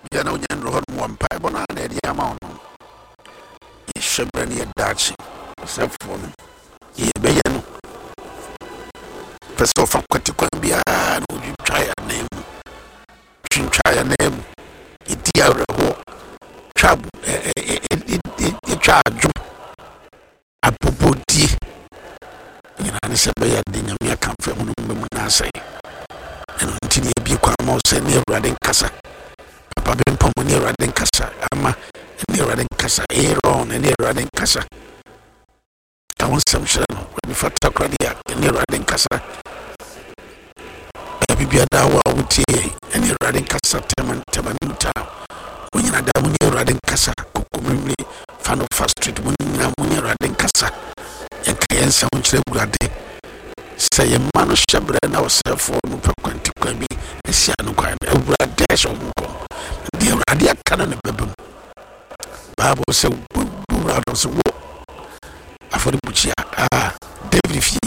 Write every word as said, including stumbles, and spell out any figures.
bia na onya no ho mo mpa bo na na dia ama ono ishebra ne dachi sefo no ye be ye no peso fa kwati kwa bia no twa ya nem twa ya nem idia reho twabu e e e twa adwo apopoti ina ne se be ya de nyame aka fa mu no mu na sai eno ntini e bi kwa ma o se ne Awurade nkasa papa be mpa mu ne Awurade nkasa ama ne Awurade nkasa ero ne Awurade nkasa ka won sam shira no we fata kwa dia ne Awurade nkasa e bibia da wa wutie ne Awurade nkasa teman teman nta wonyina da mu ne Awurade nkasa kokomri fan of street mu nyina mu ne Awurade nkasa ya kayan sa mun cire Awurade sai yamma no shabra na wasafo no pakwanti kwa bi esi anu kwa Awurade so mu ko di Awurade akana ne bebem Bible say Awurade so wo afori buchia ah David fi